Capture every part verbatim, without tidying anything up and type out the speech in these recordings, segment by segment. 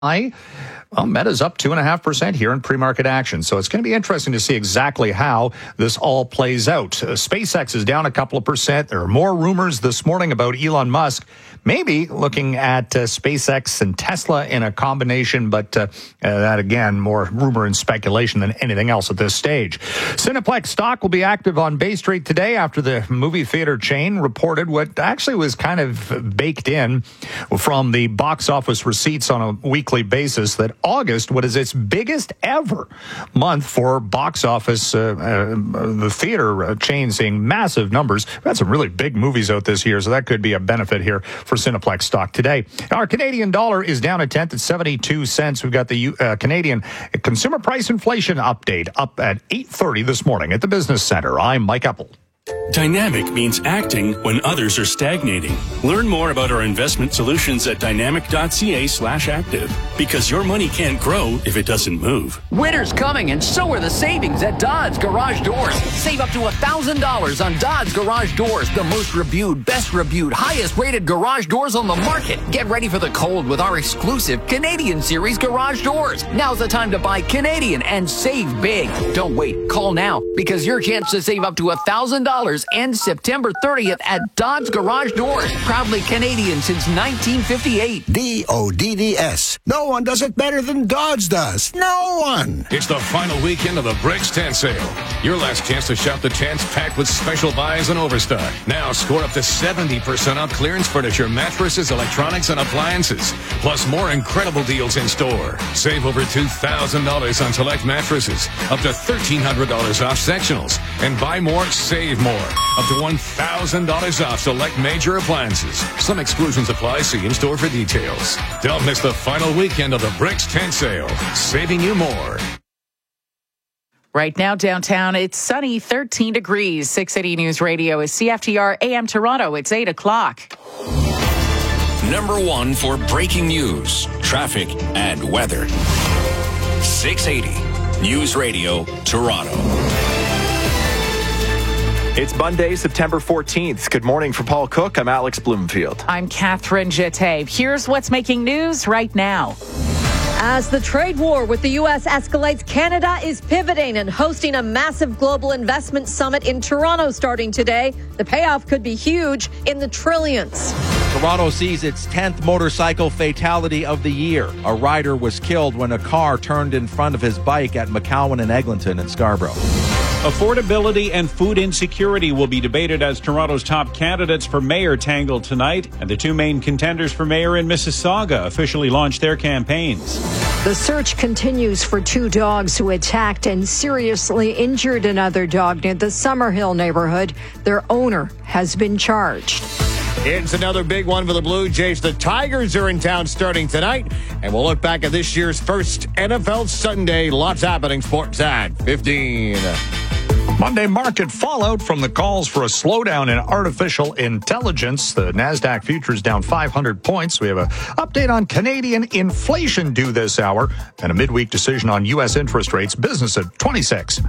High. Well, Meta's up two point five percent here in pre-market action. So it's going to be interesting to see exactly how this all plays out. Uh, SpaceX is down a couple of percent. There are more rumors this morning about Elon Musk maybe looking at uh, SpaceX and Tesla in a combination, but uh, uh, that, again, more rumor and speculation than anything else at this stage. Cineplex stock will be active on Bay Street today after the movie theater chain reported what actually was kind of baked in from the box office receipts on a weekly basis, that August, what is its biggest ever month for box office, uh, uh, the theater chain seeing massive numbers. We've had some really big movies out this year, so that could be a benefit here for Cineplex stock today. Our Canadian dollar is down a tenth at seventy-two cents. We've got the uh, Canadian consumer price inflation update up at eight thirty this morning at the Business Center. I'm Mike Epple. Dynamic means acting when others are stagnating. Learn more about our investment solutions at dynamic.ca slash active. Because your money can't grow if it doesn't move. Winter's coming, and so are the savings at Dodds Garage Doors. Save up to one thousand dollars on Dodds Garage Doors, the most reviewed, best reviewed, highest rated garage doors on the market. Get ready for the cold with our exclusive Canadian Series garage doors. Now's the time to buy Canadian and save big. Don't wait. Call now, because your chance to save up to one thousand dollars ends September thirtieth at Dodds Garage Doors. Proudly Canadian since nineteen fifty-eight. D O D D S. No one does it better than Dodds does. No one. It's the final weekend of the Bricks Tent Sale. Your last chance to shop the tents packed with special buys and overstock. Now score up to seventy percent off clearance furniture, mattresses, electronics, and appliances. Plus more incredible deals in store. Save over two thousand dollars on select mattresses. Up to thirteen hundred dollars off sectionals. And buy more, save more. Up to one thousand dollars off select major appliances. Some exclusions apply. See in-store for details. Don't miss the final weekend of the Bricks Tent Sale. Saving you more. Right now, downtown, it's sunny, thirteen degrees. six eighty News Radio is C F T R A M Toronto. It's eight o'clock. Number one for breaking news, traffic, and weather. six eighty News Radio, Toronto. It's Monday, September fourteenth. Good morning from Paul Cook. I'm Alex Bloomfield. I'm Catherine Jeté. Here's what's making news right now. As the trade war with the U S escalates, Canada is pivoting and hosting a massive global investment summit in Toronto starting today. The payoff could be huge, in the trillions. Toronto sees its tenth motorcycle fatality of the year. A rider was killed when a car turned in front of his bike at McCowan and Eglinton in Scarborough. Affordability and food insecurity will be debated as Toronto's top candidates for mayor tangle tonight, and the two main contenders for mayor in Mississauga officially launched their campaigns. The search continues for two dogs who attacked and seriously injured another dog near the Summerhill neighborhood. Their owner has been charged. It's another big one for the Blue Jays. The Tigers are in town starting tonight, and we'll look back at this year's first N F L Sunday. Lots happening. Sports at fifteen. Monday market fallout from the calls for a slowdown in artificial intelligence. The NASDAQ futures down five hundred points. We have an update on Canadian inflation due this hour, and a midweek decision on U S interest rates. Business at twenty-six.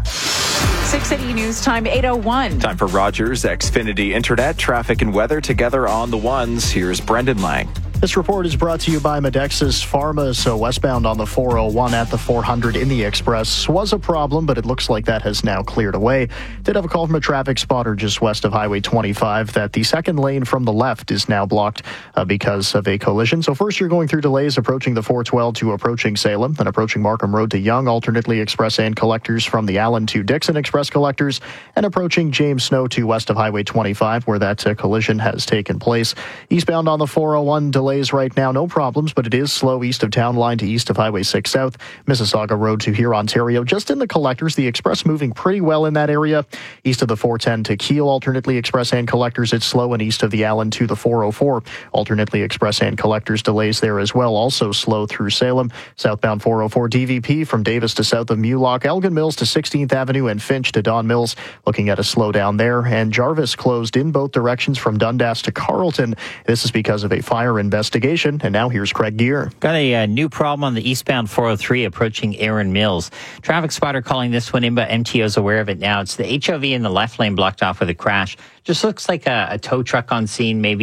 six eighty News Time, eight oh one. Time for Rogers Xfinity Internet, traffic and weather together on the ones. Here's Brendan Lang. This report is brought to you by Medexus Pharma. So westbound on the four oh one at the four hundred in the Express was a problem, but it looks like that has now cleared away. Did have a call from a traffic spotter just west of Highway twenty-five that the second lane from the left is now blocked uh, because of a collision. So first you're going through delays approaching the four twelve to approaching Salem, then approaching Markham Road to Yonge, alternately express and collectors from the Allen to Dixon express collectors, and approaching James Snow to west of Highway twenty-five where that uh, collision has taken place. Eastbound on the four oh one, delays right now, no problems, but it is slow east of Town Line to east of Highway six South, Mississauga Road to here, Ontario. Just in the collectors, the express moving pretty well in that area. East of the four ten to Kiel, alternately express and collectors, it's slow, and east of the Allen to the four oh four, alternately express and collectors, delays there as well. Also slow through Salem. Southbound four oh four D V P from Davis to south of Mulock, Elgin Mills to sixteenth Avenue, and Finch to Don Mills. Looking at a slowdown there. And Jarvis closed in both directions from Dundas to Carleton. This is because of a fire investigation. And now here's Craig Gear. Got a, uh new problem on the eastbound four oh three approaching Erin Mills. Traffic spotter calling this one in, but M T O's aware of it now. It's the H O V in the left lane blocked off with a crash. Just looks like a, a tow truck on scene, maybe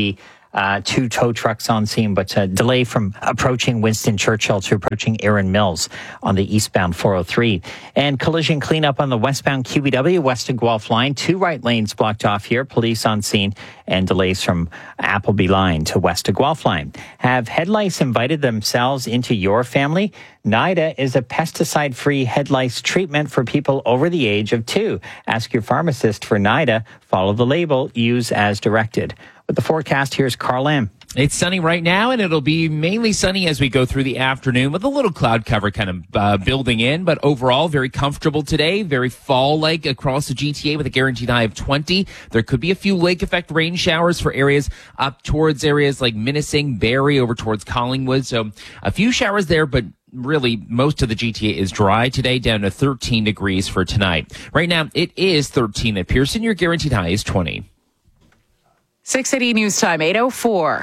Uh, two tow trucks on scene, but a delay from approaching Winston Churchill to approaching Erin Mills on the eastbound four oh three. And collision cleanup on the westbound Q B W west to Guelph line. Two right lanes blocked off here. Police on scene, and delays from Appleby line to west to Guelph line. Have head lice invited themselves into your family? NIDA is a pesticide-free head lice treatment for people over the age of two. Ask your pharmacist for NIDA. Follow the label. Use as directed. With the forecast, here's Carl Lamb. It's sunny right now, and it'll be mainly sunny as we go through the afternoon with a little cloud cover kind of uh, building in. But overall, very comfortable today, very fall-like across the G T A with a guaranteed high of twenty. There could be a few lake effect rain showers for areas up towards areas like Minising, Barrie, over towards Collingwood. So a few showers there, but really most of the G T A is dry today, down to thirteen degrees for tonight. Right now, it is thirteen at Pearson. Your guaranteed high is twenty. six eighty News Time, eight oh four.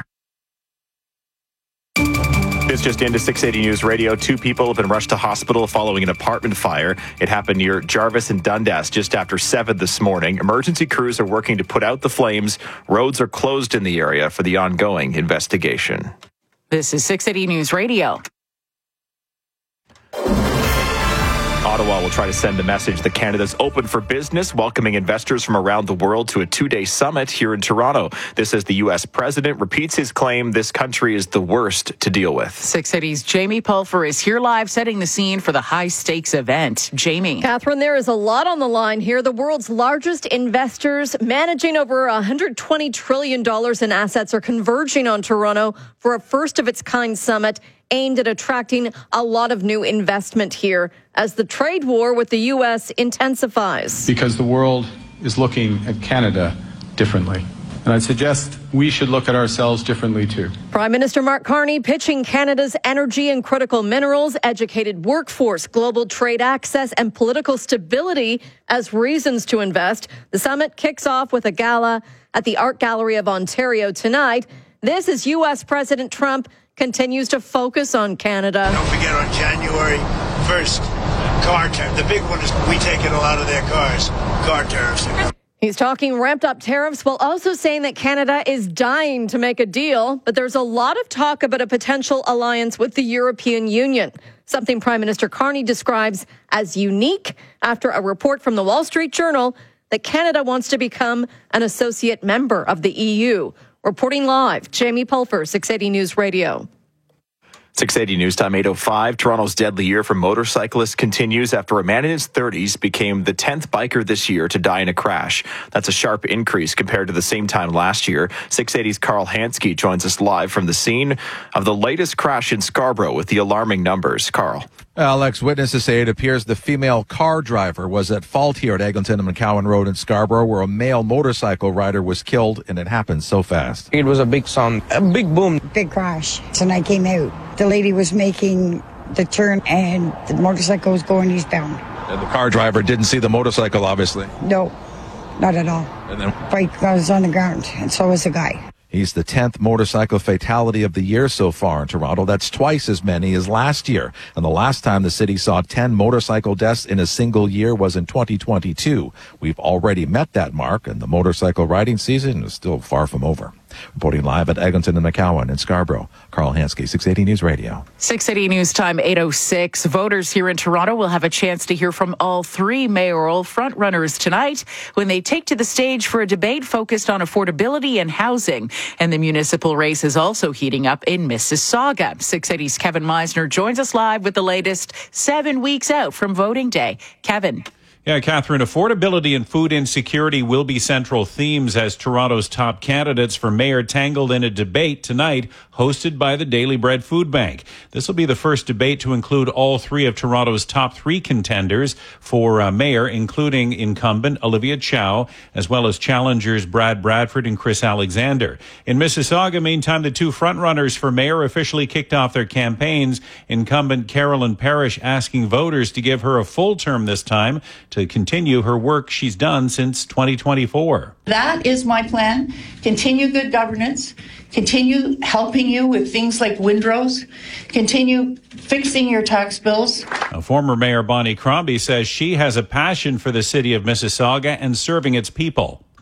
This just into six eighty News Radio. Two people have been rushed to hospital following an apartment fire. It happened near Jarvis and Dundas just after seven this morning. Emergency crews are working to put out the flames. Roads are closed in the area for the ongoing investigation. This is six eighty News Radio. Ottawa will try to send the message that Canada's open for business, welcoming investors from around the world to a two-day summit here in Toronto. This as the U S president repeats his claim this country is the worst to deal with. six eighty's Jamie Pulfer is here live, setting the scene for the high-stakes event. Jamie. Catherine, there is a lot on the line here. The world's largest investors, managing over one hundred twenty trillion dollars in assets, are converging on Toronto for a first-of-its-kind summit aimed at attracting a lot of new investment here as the trade war with the U S intensifies. Because the world is looking at Canada differently. And I'd suggest we should look at ourselves differently too. Prime Minister Mark Carney pitching Canada's energy and critical minerals, educated workforce, global trade access, and political stability as reasons to invest. The summit kicks off with a gala at the Art Gallery of Ontario tonight. This is U S President Trump continues to focus on Canada. Don't forget, on January first, car tariff. The big one is we taking a lot of their cars. Car tariffs. He's talking ramped up tariffs while also saying that Canada is dying to make a deal. But there's a lot of talk about a potential alliance with the European Union, something Prime Minister Carney describes as unique after a report from the Wall Street Journal that Canada wants to become an associate member of the E U. Reporting live, Jamie Pulfer, six eighty News Radio. six eighty News Time, eight oh five. Toronto's deadly year for motorcyclists continues after a man in his thirties became the tenth biker this year to die in a crash. That's a sharp increase compared to the same time last year. six eighty's Carl Hansky joins us live from the scene of the latest crash in Scarborough with the alarming numbers. Carl. Alex, witnesses say it appears the female car driver was at fault here at Eglinton and McCowan Road in Scarborough, where a male motorcycle rider was killed, and it happened so fast. It was a big sound, a big boom. Big crash. And I came out. The lady was making the turn, and the motorcycle was going eastbound. And the car driver didn't see the motorcycle, obviously. No, not at all. And then bike was on the ground, and so was the guy. He's the tenth motorcycle fatality of the year so far in Toronto. That's twice as many as last year. And the last time the city saw ten motorcycle deaths in a single year was in twenty twenty-two. We've already met that mark, and the motorcycle riding season is still far from over. Reporting live at Eglinton and McCowan in Scarborough, Carl Hansky, six eighty News Radio. six eighty News Time, eight oh six. Voters here in Toronto will have a chance to hear from all three mayoral frontrunners tonight when they take to the stage for a debate focused on affordability and housing. And the municipal race is also heating up in Mississauga. six eighty's Kevin Meisner joins us live with the latest seven weeks out from voting day. Kevin. Yeah, Catherine, affordability and food insecurity will be central themes as Toronto's top candidates for mayor tangled in a debate tonight hosted by the Daily Bread Food Bank. This will be the first debate to include all three of Toronto's top three contenders for uh, mayor, including incumbent Olivia Chow, as well as challengers Brad Bradford and Chris Alexander. In Mississauga, meantime, the two frontrunners for mayor officially kicked off their campaigns. Incumbent Carolyn Parrish asking voters to give her a full term this time to continue her work she's done since twenty twenty-four. That is my plan. Continue good governance, continue helping you with things like windrows, continue fixing your tax bills. Now, former Mayor Bonnie Crombie says she has a passion for the city of Mississauga and serving its people.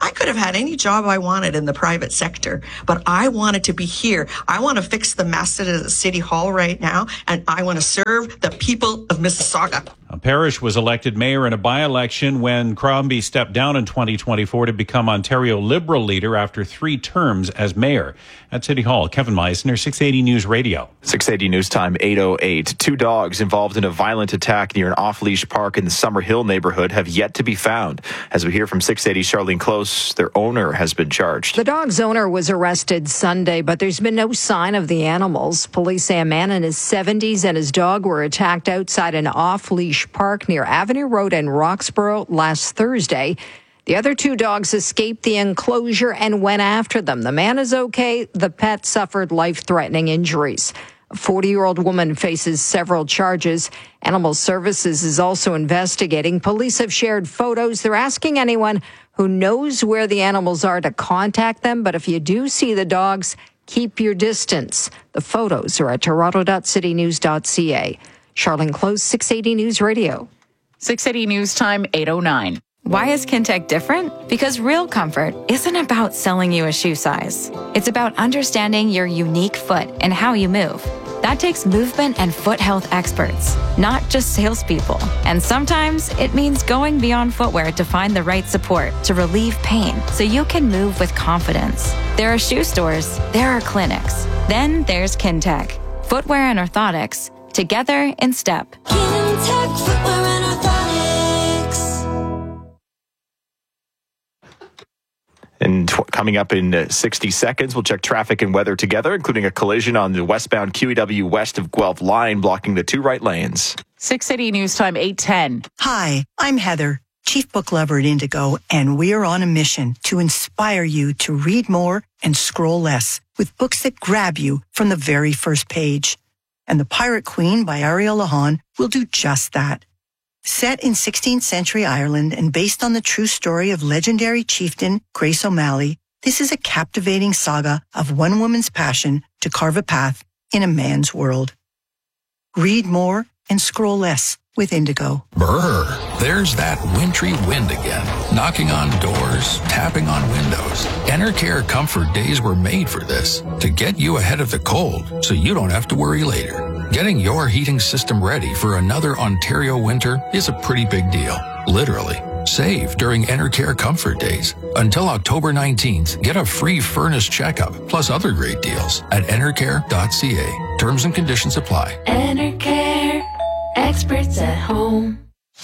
I could have had any job I wanted in the private sector, but I wanted to be here. I want to fix the mess at the City Hall right now, and I want to serve the people of Mississauga. Parrish was elected mayor in a by-election when Crombie stepped down in twenty twenty-four to become Ontario Liberal leader after three terms as mayor. At City Hall, Kevin Meisner, six eighty News Radio. six eighty News Time, eight oh eight. Two dogs involved in a violent attack near an off-leash park in the Summerhill neighborhood have yet to be found. As we hear from six eighty Charlene Close, their owner has been charged. The dog's owner was arrested Sunday, but there's been no sign of the animals. Police say a man in his seventies and his dog were attacked outside an off-leash park near Avenue Road in Roxborough last Thursday. The other two dogs escaped the enclosure and went after them. The man is okay. The pet suffered life-threatening injuries. A forty-year-old woman faces several charges. Animal Services is also investigating. Police have shared photos. They're asking anyone who knows where the animals are to contact them. But if you do see the dogs, keep your distance. The photos are at toronto dot city news dot c a. Charlene Close, six eighty News Radio. six eighty News Time, eight oh nine. Why is Kintec different? Because real comfort isn't about selling you a shoe size. It's about understanding your unique foot and how you move. That takes movement and foot health experts, not just salespeople. And sometimes it means going beyond footwear to find the right support to relieve pain so you can move with confidence. There are shoe stores, there are clinics. Then there's Kintec. Footwear and orthotics, together in step. Kintec Footwear and Orthotics. And tw- coming up in uh, sixty seconds, we'll check traffic and weather together, including a collision on the westbound Q E W west of Guelph line, blocking the two right lanes. six eighty News Time, eight ten. Hi, I'm Heather, Chief Book Lover at Indigo, and we're on a mission to inspire you to read more and scroll less with books that grab you from the very first page. And The Pirate Queen by Ariel Lahan will do just that. Set in sixteenth century Ireland and based on the true story of legendary chieftain Grace O'Malley, this is a captivating saga of one woman's passion to carve a path in a man's world. Read more and scroll less with Indigo. Brr, there's that wintry wind again, knocking on doors, tapping on windows. Enercare Comfort Days were made for this, to get you ahead of the cold so you don't have to worry later. Getting your heating system ready for another Ontario winter is a pretty big deal, literally. Save during Enercare Comfort Days. Until October nineteenth, get a free furnace checkup, plus other great deals at enercare dot c a. Terms and conditions apply. Enercare, experts at home.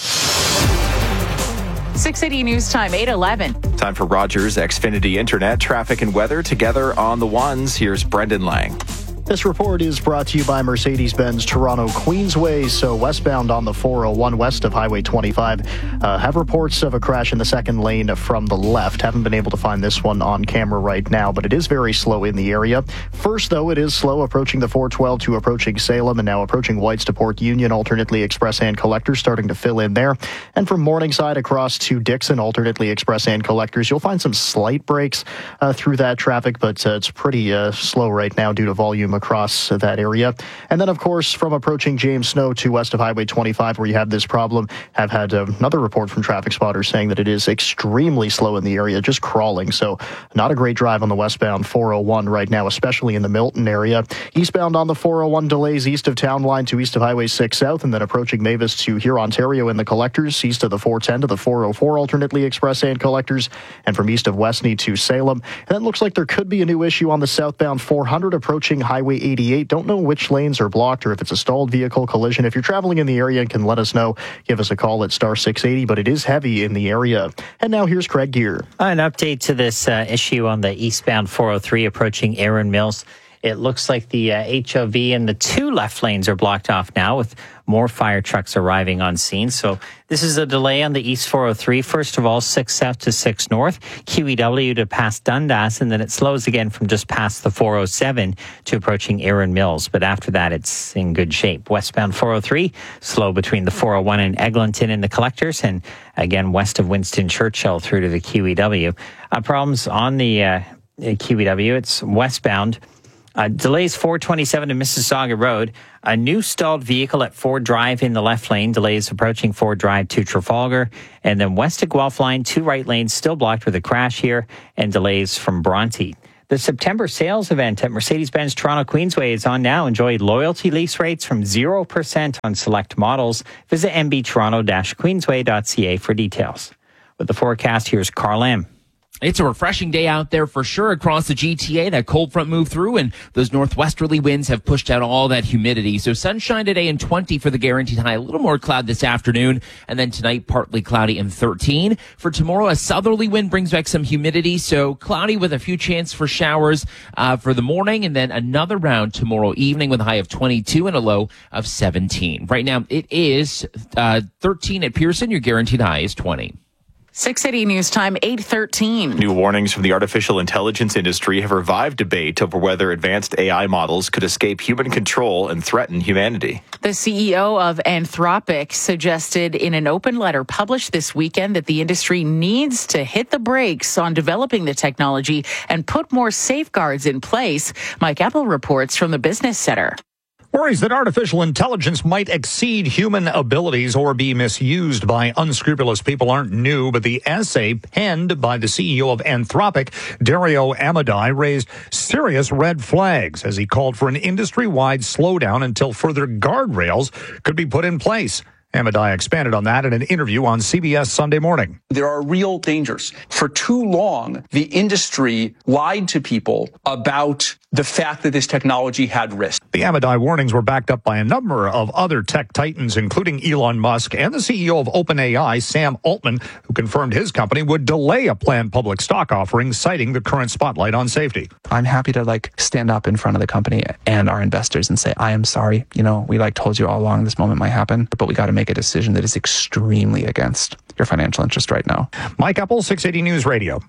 six eighty News Time, eight eleven. Time for Rogers Xfinity Internet, traffic and weather together on the ones. Here's Brendan Lang. This report is brought to you by Mercedes-Benz Toronto Queensway. So westbound on the four oh one west of Highway twenty-five uh, have reports of a crash in the second lane from the left. Haven't been able to find this one on camera right now, but it is very slow in the area. First, though, it is slow approaching the four twelve to approaching Salem and now approaching Whites to Port Union, alternately express and collectors starting to fill in there. And from Morningside across to Dixon, alternately express and collectors, you'll find some slight breaks uh, through that traffic, but uh, it's pretty uh, slow right now due to volume across that area. And then, of course, from approaching James Snow to west of Highway twenty-five, where you have this problem, have had uh, another report from traffic spotters saying that it is extremely slow in the area, just crawling. So not a great drive on the westbound four oh one right now, especially in the Milton area. Eastbound on the four oh one, delays east of Town Line to east of Highway six South, and then approaching Mavis to here, Ontario in the collectors, east of the four ten to the four oh four, alternately express and collectors, and from east of Westney to Salem. And then it looks like there could be a new issue on the southbound four hundred approaching Highway eighty-eight. Don't know which lanes are blocked or if it's a stalled vehicle collision. If you're traveling in the area and can let us know, give us a call at star six eighty, but it is heavy in the area. And now here's Craig Gear. An update to this uh, issue on the eastbound four oh three approaching Erin Mills. It looks like the uh, H O V and the two left lanes are blocked off now with more fire trucks arriving on scene. So this is a delay on the East four oh three. First of all, six South to six North, Q E W to past Dundas, and then it slows again from just past the four oh seven to approaching Erin Mills. But after that, it's in good shape. Westbound four oh three, slow between the four oh one and Eglinton in the collectors, and again, west of Winston Churchill through to the Q E W. Uh, problems on the uh, Q E W, it's westbound Uh, delays four twenty-seven to Mississauga Road. A new stalled vehicle at Ford Drive in the left lane. Delays approaching Ford Drive to Trafalgar. And then west of Guelph Line, two right lanes still blocked with a crash here. And delays from Bronte. The September sales event at Mercedes-Benz Toronto Queensway is on now. Enjoy loyalty lease rates from zero percent on select models. Visit m b toronto dash queensway dot c a for details. With the forecast, here's Carl M. It's a refreshing day out there for sure across the G T A. That cold front moved through and those northwesterly winds have pushed out all that humidity. So sunshine today and twenty for the guaranteed high. A little more cloud this afternoon. And then tonight, partly cloudy and thirteen. For tomorrow, a southerly wind brings back some humidity. So cloudy with a few chances for showers uh, for the morning. And then another round tomorrow evening with a high of twenty-two and a low of seventeen. Right now, it is uh, thirteen at Pearson. Your guaranteed high is twenty. six eighty News Time, eight thirteen. New warnings from the artificial intelligence industry have revived debate over whether advanced A I models could escape human control and threaten humanity. The C E O of Anthropic suggested in an open letter published this weekend that the industry needs to hit the brakes on developing the technology and put more safeguards in place. Mike Apple reports from the Business Center. Worries that artificial intelligence might exceed human abilities or be misused by unscrupulous people aren't new, but the essay penned by the C E O of Anthropic, Dario Amodei, raised serious red flags as he called for an industry-wide slowdown until further guardrails could be put in place. Amodei expanded on that in an interview on C B S Sunday Morning. There are real dangers. For too long, the industry lied to people about the fact that this technology had risk. The Amodei warnings were backed up by a number of other tech titans, including Elon Musk and the C E O of OpenAI, Sam Altman, who confirmed his company would delay a planned public stock offering, citing the current spotlight on safety. I'm happy to like stand up in front of the company and our investors and say, I am sorry. You know, we like told you all along this moment might happen, but we got to make a decision that is extremely against your financial interest right now. Mike Apple, six eighty News Radio.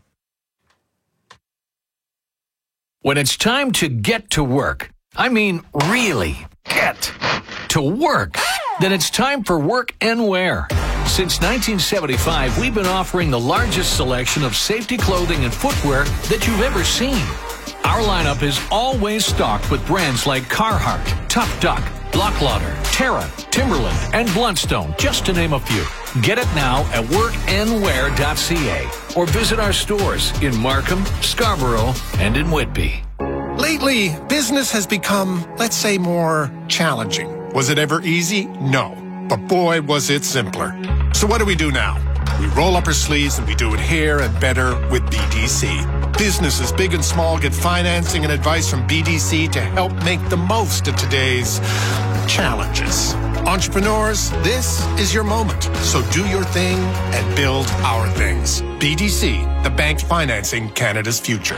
When it's time to get to work, I mean really get to work, then it's time for Work and Wear. Since nineteen seventy-five, we've been offering the largest selection of safety clothing and footwear that you've ever seen. Our lineup is always stocked with brands like Carhartt, Tough Duck, Blocklauder, Terra, Timberland, and Bluntstone, just to name a few. Get it now at work and wear dot c a or visit our stores in Markham, Scarborough, and in Whitby. Lately, business has become, let's say, more challenging. Was it ever easy? No. But boy, was it simpler. So what do we do now? We roll up our sleeves and we do it here and better with B D C. Businesses big and small get financing and advice from B D C to help make the most of today's challenges. Entrepreneurs, this is your moment. So do your thing and build our things. B D C, the bank financing Canada's future.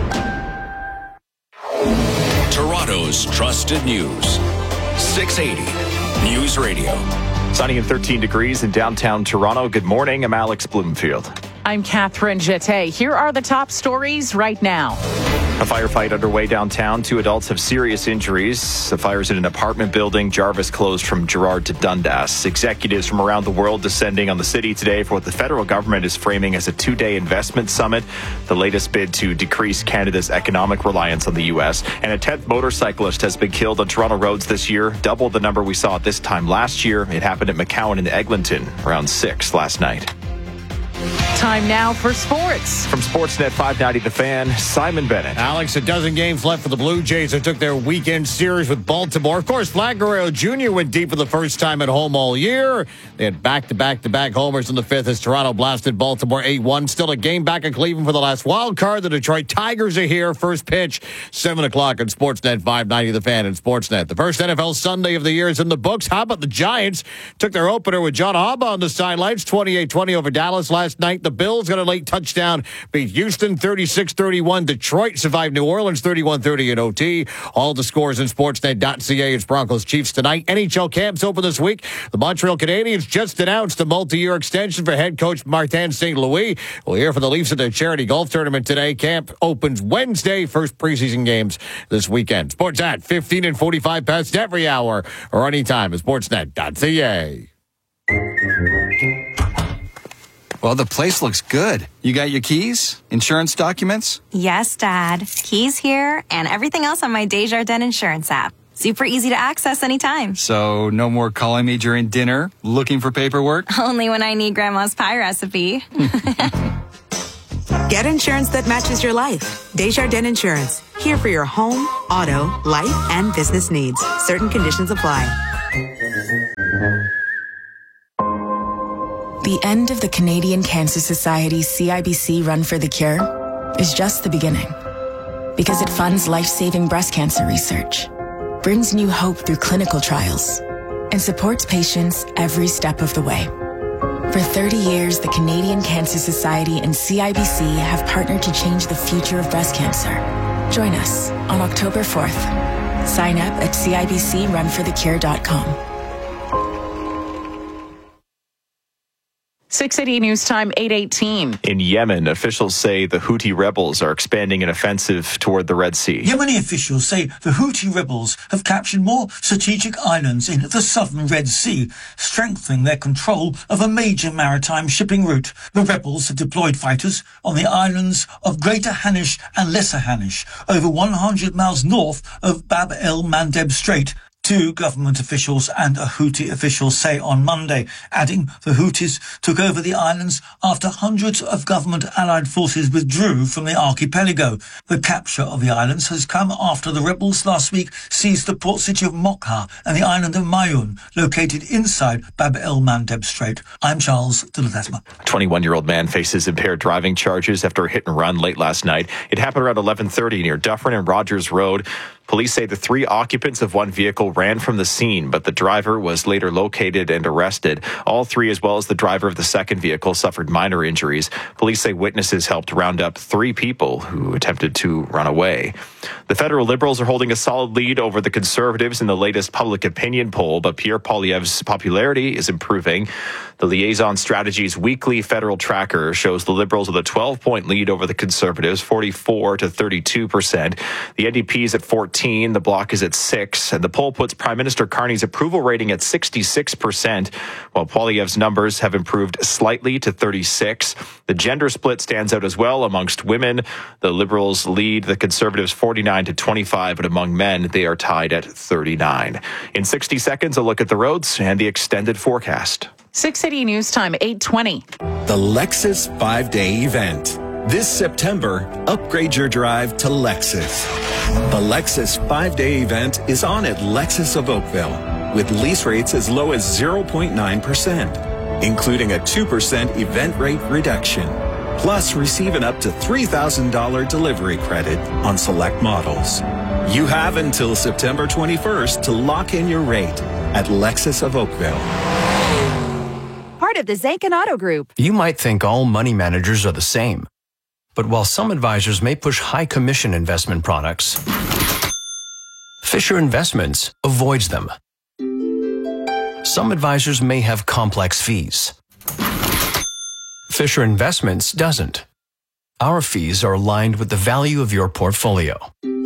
Toronto's trusted news. six eighty News Radio. Sunny and thirteen degrees in downtown Toronto. Good morning. I'm Alex Bloomfield. I'm Catherine Jeté. Here are the top stories right now. A firefight underway downtown. Two adults have serious injuries. The fire's in an apartment building. Jarvis closed from Gerrard to Dundas. Executives from around the world descending on the city today for what the federal government is framing as a two-day investment summit, the latest bid to decrease Canada's economic reliance on the U S. And a tenth motorcyclist has been killed on Toronto roads this year, double the number we saw at this time last year. It happened at McCowan in Eglinton around six last night. Time now for sports. From Sportsnet five ninety The Fan, Simon Bennett. Alex, a dozen games left for the Blue Jays that took their weekend series with Baltimore. Of course, Vlad Guerrero Junior went deep for the first time at home all year. They had back-to-back-to-back homers in the fifth as Toronto blasted Baltimore eight one. Still a game back in Cleveland for the last wild card. The Detroit Tigers are here. First pitch, seven o'clock on Sportsnet five ninety The Fan and Sportsnet. The first N F L Sunday of the year is in the books. How about the Giants? Took their opener with John Harbaugh on the sidelines, twenty-eight twenty over Dallas last night. The Bills got a late touchdown, beat Houston thirty-six thirty-one. Detroit survived New Orleans thirty-one thirty in O T. All the scores in Sportsnet dot c a. It's Broncos Chiefs tonight. N H L camps open this week. The Montreal Canadiens just announced a multi-year extension for head coach Martin Saint Louis. We'll hear from the Leafs at their charity golf tournament today. Camp opens Wednesday. First preseason games this weekend. Sports at fifteen and forty-five past every hour or anytime at Sportsnet dot c a. Well, the place looks good. You got your keys? Insurance documents? Yes, Dad. Keys here and everything else on my Desjardins insurance app. Super easy to access anytime. So no more calling me during dinner, looking for paperwork? Only when I need Grandma's pie recipe. Get insurance that matches your life. Desjardins Insurance. Here for your home, auto, life, and business needs. Certain conditions apply. The end of the Canadian Cancer Society's C I B C Run for the Cure is just the beginning. Because it funds life-saving breast cancer research, brings new hope through clinical trials, and supports patients every step of the way. For thirty years, the Canadian Cancer Society and C I B C have partnered to change the future of breast cancer. Join us on October fourth. Sign up at C I B C run for the cure dot com. six eighty News Time, eight eighteen. In Yemen, officials say the Houthi rebels are expanding an offensive toward the Red Sea. Yemeni officials say the Houthi rebels have captured more strategic islands in the southern Red Sea, strengthening their control of a major maritime shipping route. The rebels have deployed fighters on the islands of Greater Hanish and Lesser Hanish, over one hundred miles north of Bab el-Mandeb Strait. Two government officials and a Houthi official say on Monday, adding the Houthis took over the islands after hundreds of government allied forces withdrew from the archipelago. The capture of the islands has come after the rebels last week seized the port city of Mokha and the island of Mayun, located inside Bab el-Mandeb Strait. I'm Charles de Ledesma. A twenty-one-year-old man faces impaired driving charges after a hit and run late last night. It happened around eleven thirty near Dufferin and Rogers Road. Police say the three occupants of one vehicle ran from the scene, but the driver was later located and arrested. All three, as well as the driver of the second vehicle, suffered minor injuries. Police say witnesses helped round up three people who attempted to run away. The federal Liberals are holding a solid lead over the Conservatives in the latest public opinion poll, but Pierre Poilievre's popularity is improving. The Liaison Strategies weekly federal tracker shows the Liberals with a twelve-point lead over the Conservatives, forty-four to thirty-two percent. The N D P is at fourteen, the Bloc is at six, and the poll puts Prime Minister Carney's approval rating at sixty-six percent, while Poilievre's numbers have improved slightly to thirty-six. The gender split stands out as well amongst women. The Liberals lead the Conservatives forty-nine to twenty-five, but among men, they are tied at thirty-nine. In sixty seconds, a look at the roads and the extended forecast. six eighty News Time, eight twenty. The Lexus five-day event. This September, upgrade your drive to Lexus. The Lexus five-day event is on at Lexus of Oakville, with lease rates as low as zero point nine percent, including a two percent event rate reduction. Plus, receive an up to three thousand dollars delivery credit on select models. You have until September twenty-first to lock in your rate at Lexus of Oakville. Part of the Zankin Auto Group. You might think all money managers are the same. But while some advisors may push high commission investment products, Fisher Investments avoids them. Some advisors may have complex fees. Fisher Investments doesn't. Our fees are aligned with the value of your portfolio.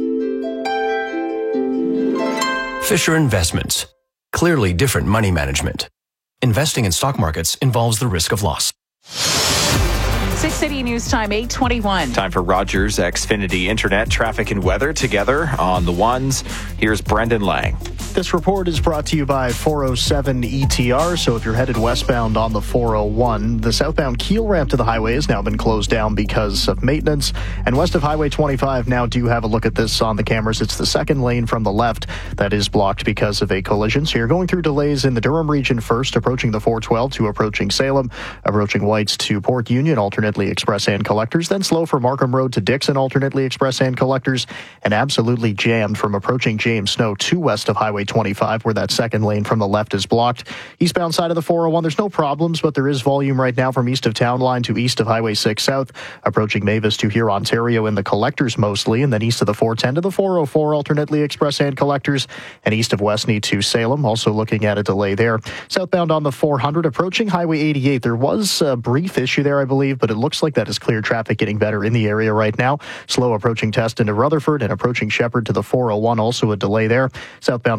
Fisher Investments. Clearly different money management. Investing in stock markets involves the risk of loss. six eighty News Time, eight twenty-one. Time for Rogers Xfinity Internet, traffic and weather together on the ones. Here's Brendan Lang. This report is brought to you by four oh seven E T R. So if you're headed westbound on the four oh one, the southbound keel ramp to the highway has now been closed down because of maintenance. And west of Highway twenty-five, now do have a look at this on the cameras. It's the second lane from the left that is blocked because of a collision. So you're going through delays in the Durham region first, approaching the four twelve to approaching Salem, approaching Whites to Port Union, alternately express and collectors, then slow from Markham Road to Dixon, alternately express and collectors, and absolutely jammed from approaching James Snow to west of Highway twenty-five, where that second lane from the left is blocked. Eastbound side of the four oh one, there's no problems, but there is volume right now from east of Town Line to east of Highway six South, approaching Mavis to here, Ontario in the collectors mostly, and then east of the four ten to the four oh four, alternately express and collectors, and east of Westney to Salem, also looking at a delay there. Southbound on the four hundred, approaching Highway eighty-eight, there was a brief issue there, I believe, but it looks like that is clear traffic getting better in the area right now. Slow approaching Teston to Rutherford and approaching Shepherd to the four oh one, also a delay there. Southbound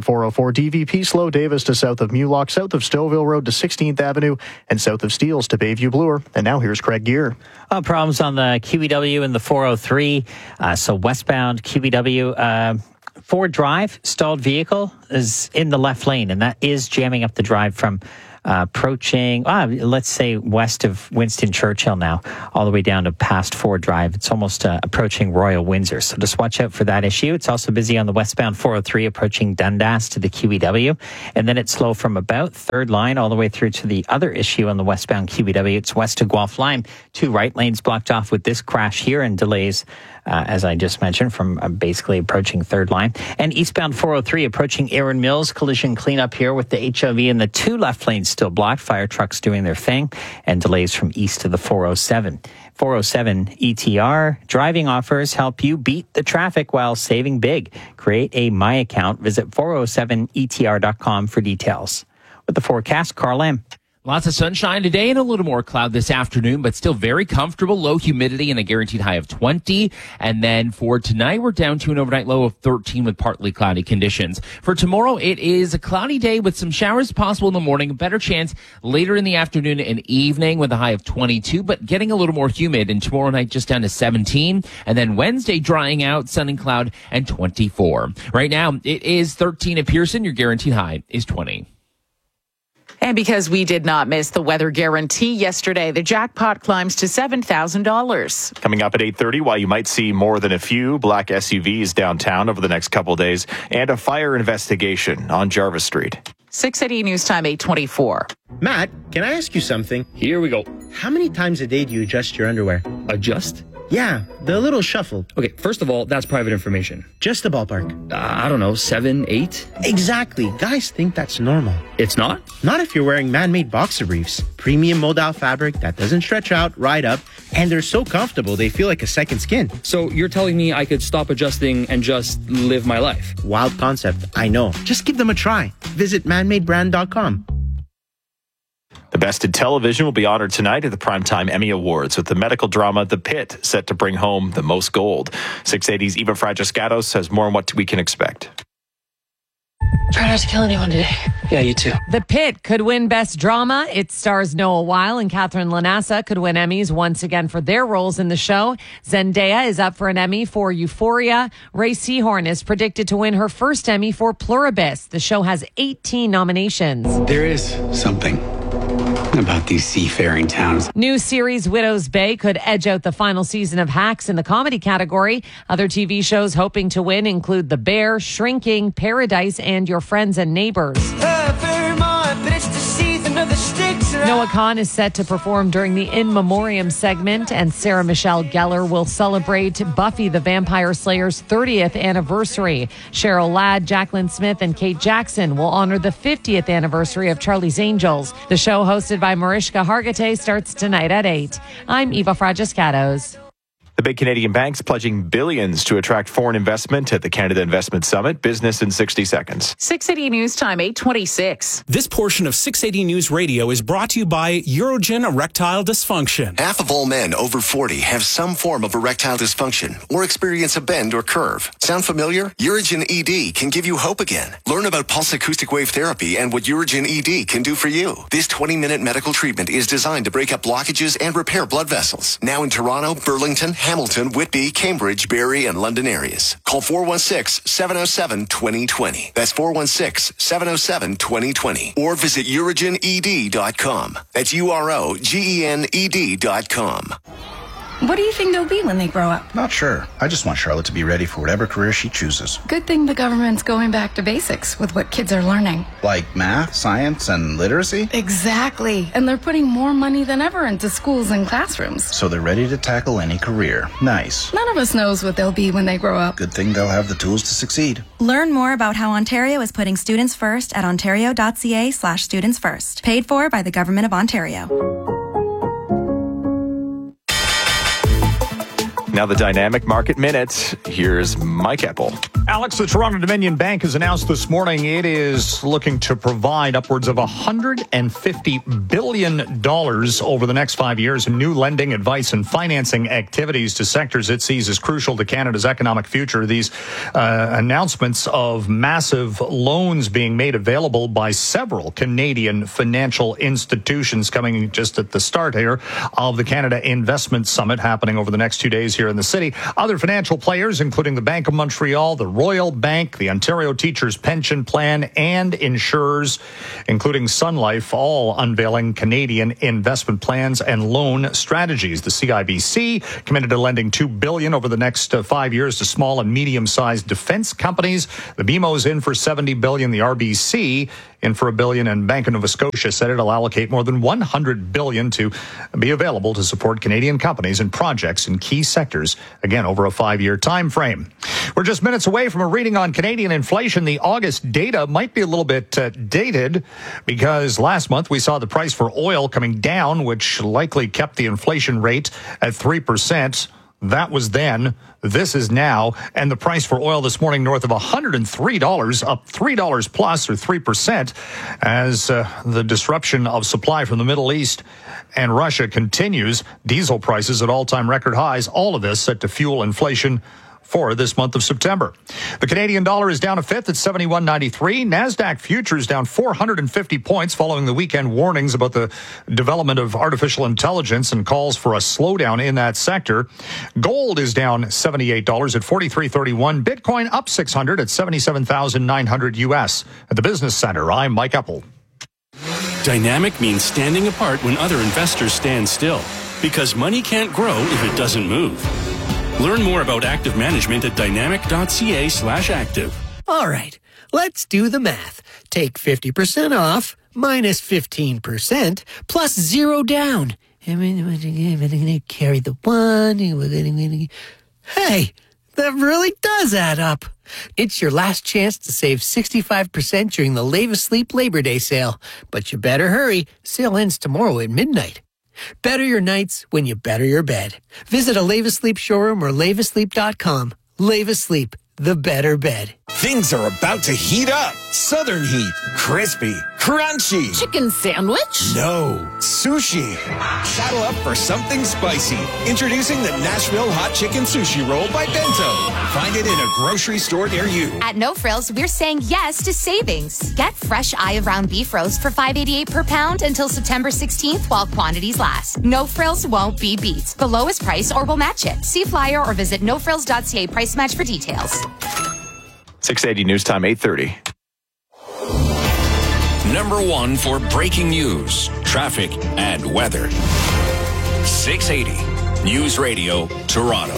four oh four. D V P slow Davis to south of Mulock, south of Stouffville Road to sixteenth Avenue, and south of Steeles to Bayview Bloor. And now here's Craig Gear. Uh, problems on the Q E W and the four oh three. Uh, so westbound Q E W, uh, Ford Drive, stalled vehicle is in the left lane, and that is jamming up the drive from Uh, approaching, uh, let's say, west of Winston Churchill now, all the way down to past Ford Drive. It's almost uh, approaching Royal Windsor. So just watch out for that issue. It's also busy on the westbound four oh three approaching Dundas to the Q E W. And then it's slow from about third line all the way through to the other issue on the westbound Q E W. It's west to Guelph Line. Two right lanes blocked off with this crash here and delays, uh, as I just mentioned, from uh, basically approaching third line. And eastbound four oh three approaching Erin Mills. Collision cleanup here with the H O V and the two left lanes still blocked. Fire trucks doing their thing, and delays from east to the four oh seven. four oh seven E T R. Driving offers help you beat the traffic while saving big. Create a My Account. Visit four oh seven E T R dot com for details. With the forecast, Carl M. Lots of sunshine today and a little more cloud this afternoon, but still very comfortable. Low humidity and a guaranteed high of twenty. And then for tonight, we're down to an overnight low of thirteen with partly cloudy conditions. For tomorrow, it is a cloudy day with some showers possible in the morning. A better chance later in the afternoon and evening with a high of twenty-two, but getting a little more humid. And tomorrow night, just down to seventeen. And then Wednesday, drying out, sun and cloud, and twenty-four. Right now, it is thirteen at Pearson. Your guaranteed high is twenty. And because we did not miss the weather guarantee yesterday, the jackpot climbs to seven thousand dollars. Coming up at eight thirty, while you might see more than a few black S U Vs downtown over the next couple of days, and a fire investigation on Jarvis Street. six eighty News Time, eight twenty-four. Matt, can I ask you something? Here we go. How many times a day do you adjust your underwear? Adjust? Yeah, the little shuffle. Okay, first of all, that's private information. Just a ballpark. Uh, I don't know, seven, eight? Exactly. Guys think that's normal. It's not? Not if you're wearing man-made boxer briefs. Premium modal fabric that doesn't stretch out, right up, and they're so comfortable they feel like a second skin. So you're telling me I could stop adjusting and just live my life? Wild concept, I know. Just give them a try. Visit man made brand dot com. The Best in Television will be honored tonight at the Primetime Emmy Awards with the medical drama The Pit set to bring home the most gold. six eighty's Eva Fragiscatos has more on what we can expect. Try not to kill anyone today. Yeah, you too. The Pit could win Best Drama. It stars Noah Weil and Catherine Lanassa could win Emmys once again for their roles in the show. Zendaya is up for an Emmy for Euphoria. Ray Seahorn is predicted to win her first Emmy for Pluribus. The show has eighteen nominations. There is something about these seafaring towns. New series Widow's Bay could edge out the final season of Hacks in the comedy category. Other T V shows hoping to win include The Bear, Shrinking, Paradise, and Your Friends and Neighbors. Noah Khan is set to perform during the In Memoriam segment, and Sarah Michelle Gellar will celebrate Buffy the Vampire Slayer's thirtieth anniversary. Cheryl Ladd, Jacqueline Smith, and Kate Jackson will honor the fiftieth anniversary of Charlie's Angels. The show, hosted by Mariska Hargitay, starts tonight at eight. I'm Eva Fragiscatos. The big Canadian banks pledging billions to attract foreign investment at the Canada Investment Summit. Business in sixty seconds. six eighty News Time, eight twenty-six. This portion of six eighty News Radio is brought to you by Urogen Erectile Dysfunction. Half of all men over forty have some form of erectile dysfunction or experience a bend or curve. Sound familiar? Urogen E D can give you hope again. Learn about pulse acoustic wave therapy and what Urogen E D can do for you. This twenty-minute medical treatment is designed to break up blockages and repair blood vessels. Now in Toronto, Burlington, Hamilton, Whitby, Cambridge, Barrie, and London areas. Call four one six, seven oh seven, two oh two oh. That's four one six, seven oh seven, two oh two oh. Or visit urogen e d dot com. That's U R O G E N E D dot com. What do you think they'll be when they grow up? Not sure. I just want Charlotte to be ready for whatever career she chooses. Good thing the government's going back to basics with what kids are learning. Like math, science, and literacy? Exactly. And they're putting more money than ever into schools and classrooms. So they're ready to tackle any career. Nice. None of us knows what they'll be when they grow up. Good thing they'll have the tools to succeed. Learn more about how Ontario is putting students first at ontario.ca slash students first. Paid for by the Government of Ontario. Now the Dynamic Market Minute. Here's Mike Eppel. Alex, the Toronto Dominion Bank has announced this morning it is looking to provide upwards of one hundred fifty billion dollars over the next five years in new lending, advice, and financing activities to sectors it sees as crucial to Canada's economic future. These uh, announcements of massive loans being made available by several Canadian financial institutions coming just at the start here of the Canada Investment Summit happening over the next two days here in the city. Other financial players, including the Bank of Montreal, the Royal Bank, the Ontario Teachers Pension Plan, and insurers, including Sun Life, all unveiling Canadian investment plans and loan strategies. The C I B C committed to lending two billion dollars over the next uh, five years to small and medium-sized defense companies. The B M O's in for seventy billion dollars. The R B C in for a billion, and Bank of Nova Scotia said it'll allocate more than one hundred billion dollars to be available to support Canadian companies and projects in key sectors, again, over a five-year time frame. We're just minutes away from a reading on Canadian inflation. The August data might be a little bit uh, dated because last month we saw the price for oil coming down, which likely kept the inflation rate at three percent. That was then. This is now. And the price for oil this morning north of one hundred three dollars, up three dollars plus or three percent as uh, the disruption of supply from the Middle East and Russia continues. Diesel prices at all-time record highs. All of this set to fuel inflation for this month of September. The Canadian dollar is down a fifth at seventy-one ninety-three. NASDAQ futures down four hundred fifty points following the weekend warnings about the development of artificial intelligence and calls for a slowdown in that sector. Gold is down seventy-eight dollars at forty-three thirty-one. Bitcoin up six hundred at seventy-seven thousand nine hundred U S. At the Business Center, I'm Mike Eppel. Dynamic means standing apart when other investors stand still, because money can't grow if it doesn't move. Learn more about active management at dynamic.ca slash active. All right, let's do the math. Take fifty percent off minus fifteen percent plus zero down. Carry the one. Hey, that really does add up. It's your last chance to save sixty-five percent during the Leva Sleep Labor Day sale. But you better hurry. Sale ends tomorrow at midnight. Better your nights when you better your bed. Visit a Leva Sleep showroom or leva sleep dot com. Leva Sleep, the better bed. Things are about to heat up. Southern heat. Crispy. Crunchy. Chicken sandwich? No. Sushi. Saddle up for something spicy. Introducing the Nashville Hot Chicken Sushi Roll by Bento. Find it in a grocery store near you. At No Frills, we're saying yes to savings. Get fresh eye of round beef roast for five eighty-eight per pound until September sixteenth while quantities last. No Frills won't be beat. The lowest price or we'll match it. See flyer or visit no frills dot c a price match for details. six eighty News Time, eight thirty. Number one for breaking news, traffic, and weather. six eighty News Radio, Toronto.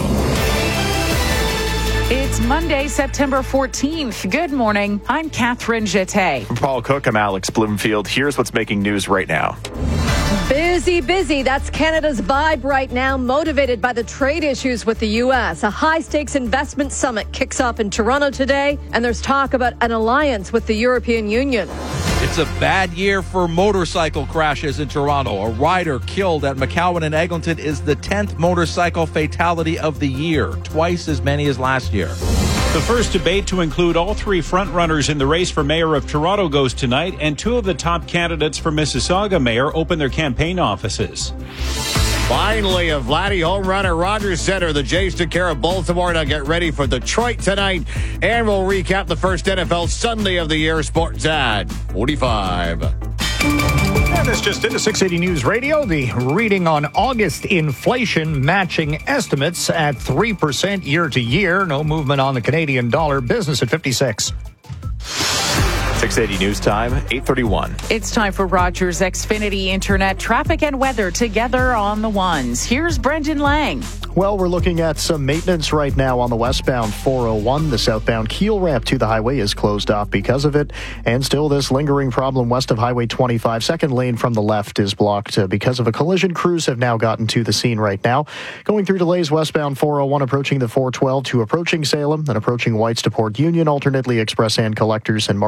It's Monday, September fourteenth. Good morning. I'm Catherine Jeté. From Paul Cook, I'm Alex Bloomfield. Here's what's making news right now. Busy, busy. That's Canada's vibe right now, motivated by the trade issues with the U S. A high-stakes investment summit kicks off in Toronto today, and there's talk about an alliance with the European Union. It's a bad year for motorcycle crashes in Toronto. A rider killed at McCowan and Eglinton is the tenth motorcycle fatality of the year, twice as many as last year. The first debate to include all three frontrunners in the race for mayor of Toronto goes tonight, and two of the top candidates for Mississauga mayor open their campaign offices. Finally, a Vladdy home run at Rogers Center. The Jays took care of Baltimore. Now get ready for Detroit tonight. And we'll recap the first N F L Sunday of the year. Sports at forty-five. And this just into six eighty News Radio. The reading on August inflation matching estimates at three percent year to year. No movement on the Canadian dollar. Business at fifty-six. six eighty News Time, eight thirty-one. It's time for Rogers Xfinity Internet traffic and weather together on the ones. Here's Brendan Lang. Well, we're looking at some maintenance right now on the westbound four oh one. The southbound Keel ramp to the highway is closed off because of it. And still this lingering problem west of Highway twenty-five. Second lane from the left is blocked uh, because of a collision. Crews have now gotten to the scene right now. Going through delays westbound four oh one, approaching the four twelve to approaching Salem, then approaching Whites to Port Union, alternately Express and Collectors and Markham Road